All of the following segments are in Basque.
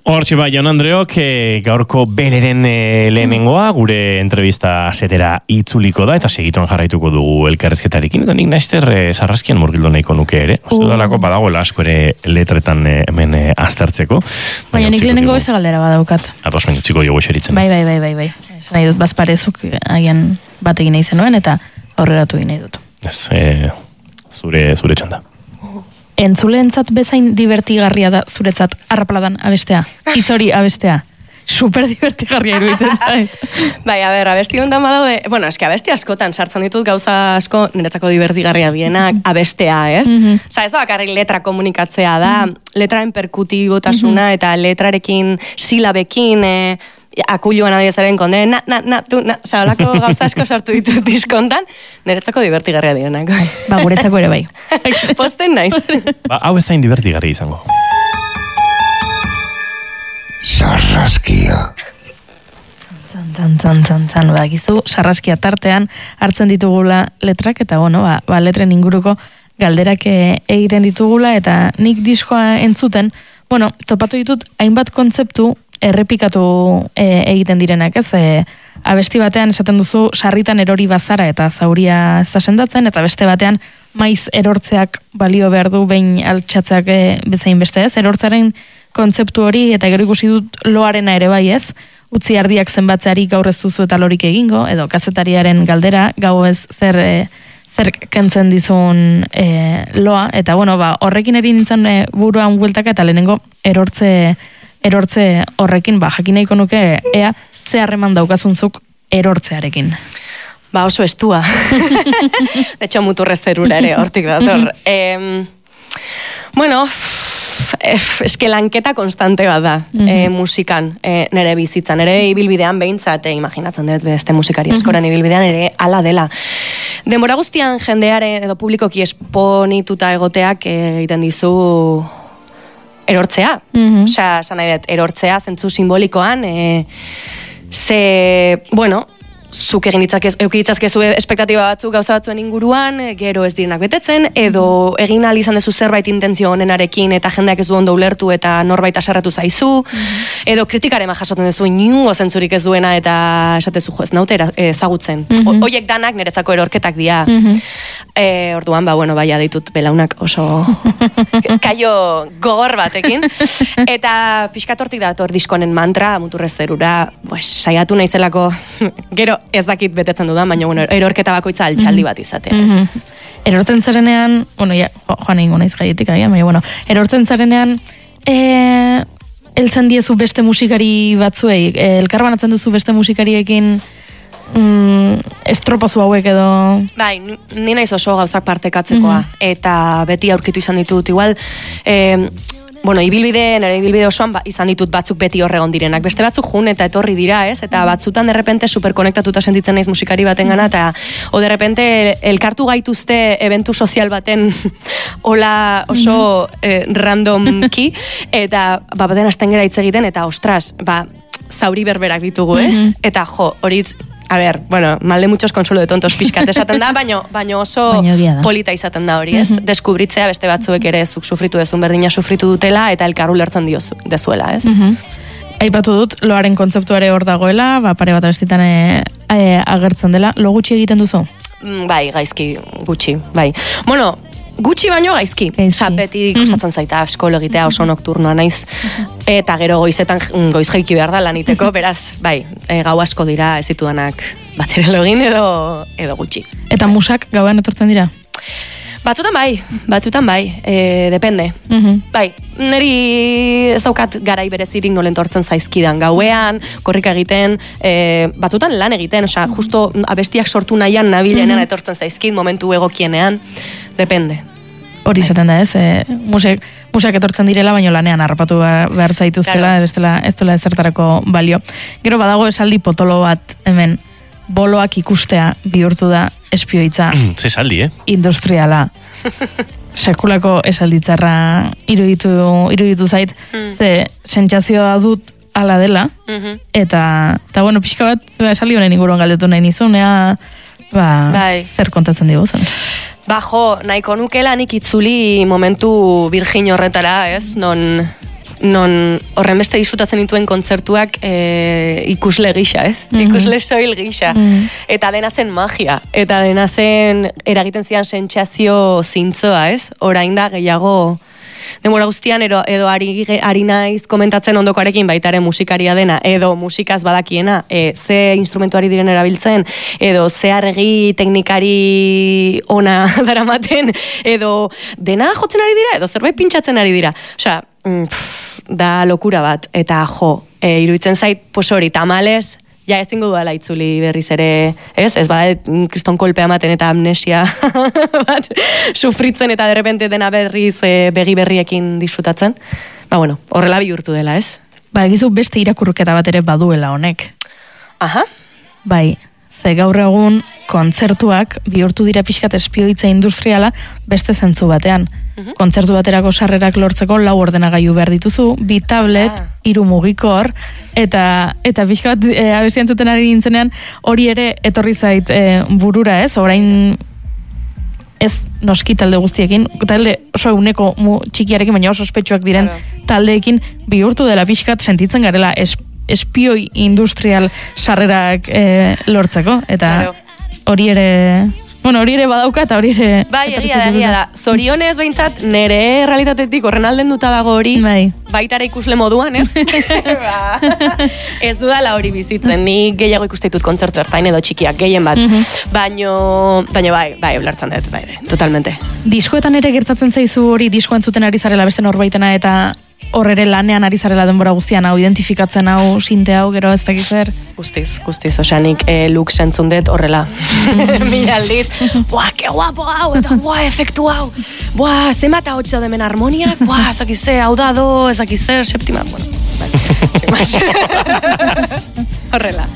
Hortxe bai, Jon Andreok, gaurko beleren lehenengoa, gure entrevista setera itzuliko da, eta segituan jarraituko dugu elkarrezketarekin, eta nik naizter sarraskian murgildu nahiko nuke ere. Uste dalako badagoela asko ere letretan hemen aztertzeko. Baina nik lehenengo beste galdera badaukat. Ados baino, txiko diogu eseritzen. Bai. Esan nahi dut, bazparezuk agian bat egin nahi zenuen, eta aurreratu egin nahi dut. Ez, zure txanda. Entzuleentzat bezain divertigarria da zuretzat arrapladan abestea. Hitz hori abestea. Super divertigarria iruditzen zait. Bai, abesti hondan badaude, bueno, eske abesti askotan sartzen ditut gauza asko niretzako divertigarria dienak abestea, ez? Osa, ez da bakarrik letra komunikatzea da, letraren perkutibotasuna eta letrarekin, silabekin, akulluan adiezaren konde, osa, olako gauza asko sartu ditut diskontan, niretzako divertigarria dienak. Ba, guretzako ere bai. Posten naiz. Ba, hau ez da divertigarria izango. Sarraskia. Zan, badakizu, sarraskia tartean hartzen ditugula letrak, eta bueno, letren inguruko galderak egiten ditugula, eta nik diskoa entzuten, bueno, topatu ditut hainbat kontzeptu errepikatu egiten direnak, ez? Abesti batean esaten duzu sarritan erori bazara eta zauria ez da sendatzen, eta beste batean maiz erortzeak balio behar du behin altxatzeak bezain beste, ez? Erortzaren kontzeptu hori, eta gero ikusi dut loarena ere bai, ez? Utzi ardiak zenbatzeari gaur ez duzu eta lorik egingo, edo kazetariaren galdera, gau ez zer kentzen dizun loa, eta bueno, horrekin eri nintzen buruan bueltaka, eta lehenengo erortze horrekin, jakin nahiko nuke, ea, ze harreman daukazunzuk erortzearekin. Oso estua. De hecho, muturrez zerura ere, hortik dator. Bueno, eske lanketa konstante bat da musikan, nere bizitzan, nere ibilbidean behintzat, imaginatzen dut beste musikari askoran ibilbidean ere ala dela. Denbora guztian jendeare edo publikoki esponituta egoteak egiten dizu erortzea. Osea, esan nahi dut, erortzea zentzu simbolikoan, bueno, zuk eukiditzazkezu espektatiba batzuk gauza batzuen inguruan, gero ez direnak betetzen, edo egin ahal izan dezu zerbait intentzio honenarekin eta jendeak ez du ondo ulertu eta norbait asarratu zaizu, edo kritikaren jasoten dezu inungo zentzurik ez duena eta esatezu ez naute ezagutzen. Hoiek danak niretzako erorketak dira. Orduan, bueno, ditut belaunak oso kaio gogor batekin. Eta pixkatortik dator diskonen mantra, muturrez zerura, saiatu naizelako, gero ez dakit betetzen dudan, baina bueno, erorketa bakoitza altxaldi bat izatea. Erortzen zarenean, bueno, joan egingo naiz gaietik, baina bueno, erortzen zarenean, eltzen diezu beste musikari batzuei, elkarbanatzen duzu beste musikariekin estropazu hauek edo... Bai, ni naiz oso gauzak partekatzekoa, eta beti aurkitu izan ditut, igual, bueno, nire ibilbide osoan izan ditut batzuk beti horregon direnak. Beste batzuk jun eta etorri dira, ez? Eta batzutan derrepente superkonektatuta sentitzen naiz musikari baten gana, eta derrepente elkartu gaituzte eventu sozial baten hola oso randomki, eta baten hasten gera hitz egiten, eta ostras, zauri berberak ditugu, ez? Eta hori... bueno, mal de muchos consuelo de tontos pixkat esaten da, baino oso polita izaten da hori, ez? Deskubritzea beste batzuek ere zuk sufritu dezun berdina sufritu dutela eta elkar ulertzen dezuela, ez? Aipatu dut, loaren kontzeptuare hor dagoela, pare bat abestitan agertzen dela, lo gutxi egiten duzu? Bai, gaizki, gutxi, bai. Bueno, gutxi baino gaizki. Beti kostatzen zaita asko egitea oso nokturnoa naiz. Eta gero goizetan goiz jaiki behar da laniteko, beraz, bai, gau asko dira ez ditudanak batera login edo gutxi. Eta musak gauan etortzen dira? Batzutan bai, depende. Bai, niri ez daukat garai berezirik nolen tortzen zaizkidan gauean, korrika egiten, batzutan lan egiten, osea, justo abestiak sortu nahian nabilenean etortzen zaizkit, momentu egokienean, depende. Hori izaten da, ez? Musak etortzen direla, baino lanean harrapatu behar zaituztela, ez dela ezertarako balio. Gero badago esaldi potolo bat hemen, boloak ikustea bihurtu da espioitza industriala. Sekulako esalditzarra iruditu zait, ze sentsazioa dut ala dela, eta bueno, pixka bat esaldi honen inguruan galdetu nahi nizun, zer kontatzen diguzan. Nahiko nukela nik itzuli momentu virgin horretara, ez? Non non horren beste disfrutatzen dituen kontzertuak ikusle gisa, ez? Ikusle soil gisa. Eta dena zen magia. Eta dena zen eragiten zian sentsazio zintzoa, ez? Orain da gehiago denbora guztian edo ari naiz komentatzen ondokoarekin baitaren musikaria dena, edo musikaz badakiena, ze instrumentuari diren erabiltzen, edo ze arregi teknikari ona daramaten, edo dena jotzen ari dira, edo zerbait pintxatzen ari dira. Osea, da lokura bat, eta iruditzen zait, pues hori, tamales, ja ezingo duela itzuli berriz ere, ez bada kriston kolpea ematen eta amnesia bat sufritzen eta derrepente dena berriz begi berriekin disfrutatzen. Ba bueno, horrela bihurtu dela, ez? Ba, egizu beste irakurketa bat ere baduela honek. Aha. Bai, ze gaur egun kontzertuak bihurtu dira pixkat espioitza industriala beste zentzu batean. Kontzertu baterako sarrerak lortzeko 4 ordenagailu behar dituzu, 2 tablet, 3 mugikor, eta pixkat abestian zuten ari nintzenean hori ere etorri zait burura, ez? Orain ez noski talde guztiekin, talde oso eguneko txikiarekin, baina oso ospetsuak diren taldeekin bihurtu dela pixkat sentitzen garela espioi industrial sarrerak lortzeko, eta hori ere... Bueno, hori ere badauka eta hori ere... Bai, egia da. Zorionez behintzat, nere realitatetik horren alden duta dago hori, baitara ikusle moduan, ez? Ez dudala hori bizitzen, ni gehiago ikusteitut kontzertu ertain edo txikiak, gehien bat. Baino bai, ulertzen dut, bai, totalmente. Diskoetan ere gertatzen zaizu hori, disko entzuten ari zarela beste norbaitena eta hor ere lanean ari zarela denbora guztian, hau identifikatzen hau, sinte hau, gero ez dakiz zer? Guztiz, osanik Lux entzun dut horrela. Mila aldiz, ke guapo hau, eta efektu hau, zenbat hau txo demen harmoniak, ez dakiz zer, hau da do, ez dakiz zer, septima, bueno, horrela.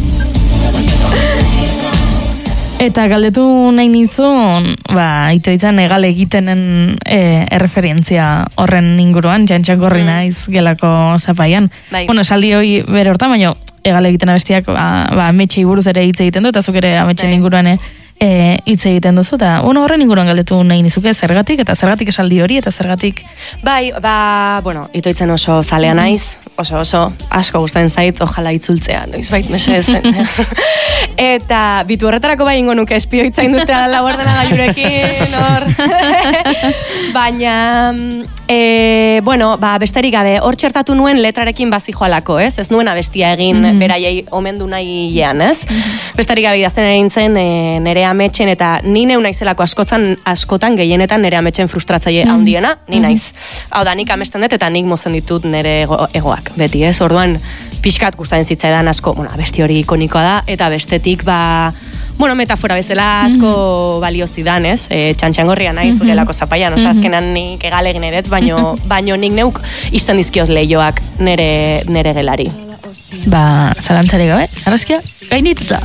Eta galdetu nahi nintzun, itoitzan egal egitenen erreferentzia horren inguruan, jantxak gorri naiz gelako zapaian. Bueno, esaldi hoi bere hortan, baina egal egiten abestiak ametxei buruz ere hitz egiten du, eta zuk ere ametxen inguruan hitz egiten duzu, eta horren inguruan galdetu nahi nizuke zergatik, eta zergatik esaldi hori, eta zergatik... Bai, bueno, itoitzen oso zalea naiz, oso asko gustatzen zait, ojala itzultzea, noiz bait, mesedez. Eta bitu horretarako bai ingo nuke espioitza industriala labordena gaiurekin, hor. Baina, bueno, besterik gabe, hor txertatu nuen letrarekin bazijoalako, ez? Ez nuen abestia egin beraiei omendu nahi jean, ez? Besterik gabe idazten egin zen nere ametxen eta ni neu naizelako askotan gehienetan nere ametxen frustratzaile handiena, ni naiz. Hau da, nik amesten dut eta nik mozen ditut nere egoak, beti, ez? Orduan, pixkat gustatzen zitzaidan asko, abesti hori ikonikoa da, eta bestetik, metafora bezala asko baliozidan, ez? Txantxangorria naiz, gelako zapaian, azkenan nik egalegin edez, baino nik neuk izten dizkioz lehioak nere gelari. Zalantzare gabe, Sarraskia, gainituta.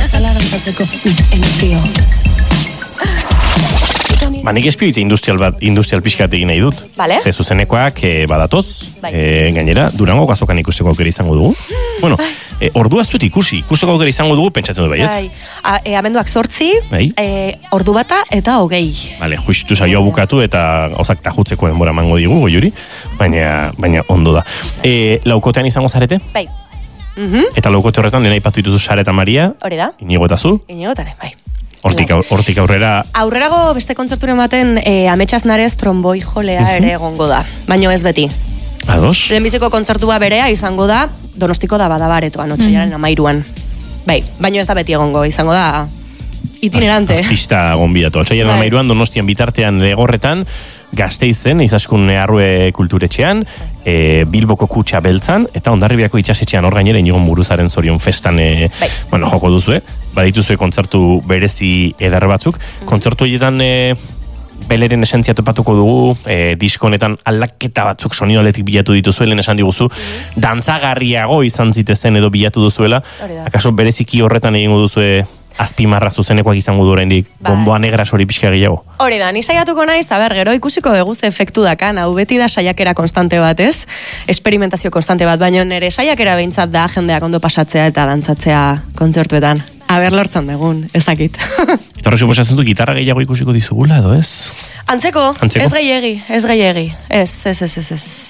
Nik espioitza industrial pixkat egin nahi dut. Ze zuzenekoak badatoz, gainera, Durango gazokan ikusteko aukera izango dugu. Bueno, ordua ez dut ikusteko aukera izango dugu, pentsatzen dut baietz. Amenduak 8, ordu bata eta 20. Vale, justu saioa bukatu eta gauzak tajutzeko denbora mango digu, goiuri, baina ondo da. Laukotean izango zarete? Bai. Eta laukote horretan dena ipatu dituzu Sara eta Maria? Hori da. Inigo eta zu? Inigo eta bai. Hortik aurrera... Aurrerago beste kontzerturen baten Ametsaz Narez tromboi jolea ere egongo da. Baino ez beti. Ados? Lehenbiziko kontzertua berea izango da Donostiko da Badabaretoan, otsailaren 13an. Bai, baino ez da beti egongo, izango da itinerante. Artista gonbidatu. Otsailaren 13an Donostian bitartean Legorretan, Gasteizen, Izaskun Arrue kulturetxean, Bilboko Kutxa Beltzan, eta Hondarribiako itxasetxean hor gainera Inigo Muruzaren zorion festan joko duzue. Badituzue kontzertu berezi eder batzuk. Kontzertu horietan Beleren esentzia topatuko dugu, disko honetan aldaketa batzuk sonioletik bilatu dituzue, lehen esan diguzu, dantzagarriago izan zitezen edo bilatu duzuela. Akaso bereziki horretan egingo duzue azpimarra zuzenekoak izango du oraindik, bomboa negra hori pixka gehiago. Hori da, ni saiatuko naiz, gero ikusiko dugu ze efektu dakan, hau beti da saiakera konstante bat, ez? Experimentazio konstante bat, baina nire saiakera behintzat da jendeak ondo pasatzea eta dantzatzea kontzertuetan. Lortzen dugun, ezakit. Eta horrek suposatzen du, gitarra gehiago ikusiko dizugula, edo ez? Antzeko? Ez gehiegi. Ez.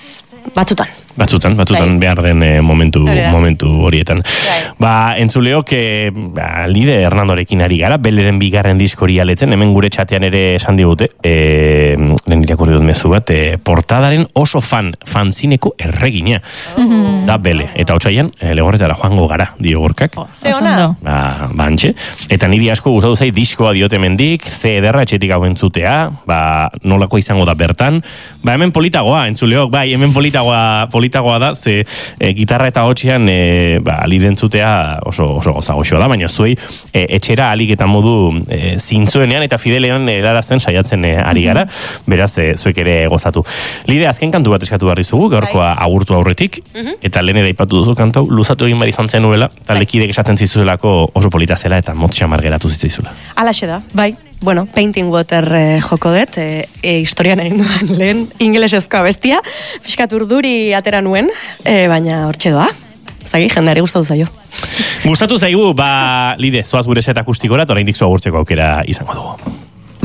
Batzutan behar den momentu horietan. Ba, entzuleok, Lide Hernandorekin ari gara, Beleren bigarren diskori aletzen, hemen gure txatean ere esan digute, lehen irakurri dut mezu bat, portadaren oso fanzineko erregina. Da Bele, eta otsaian, legorretara joango gara, dio gorkak. Ze ona? Ba, antxe. Eta niri asko gustatu zait diskoa diote mendik, ze ederra etxetik hau entzutea, ba, nolako izango da bertan. Ba, hemen politagoa, entzuleok, bai, hemen politagoa da, ze gitarra eta hotxean Lide entzutea oso gozagoxoa da, baina zuei etxera alik eta modu zintzuenean eta fidelean erarazten saiatzen ari gara, beraz zuek ere gozatu. Lide, azken kantu bat eskatu barrizugu, gaurkoa agurtu aurretik, eta lehen ere aipatu duzu kantu, luzatu egin bari izan zenuela, taldekidek esaten zizuzelako oso polita zela eta motxamar geratu zitzaizula. Alaxe da, bai. Bueno, Painting Water joko dut, historian egin duan lehen ingelesezko abestia, fiskat urduri atera nuen, baina hortxe doa. Zagi, jendeari gustatu zaio. Gustatu zaigu, Lide, zoaz gure set akustikora, eta oraindik zua gurtzeko aukera izango dugu.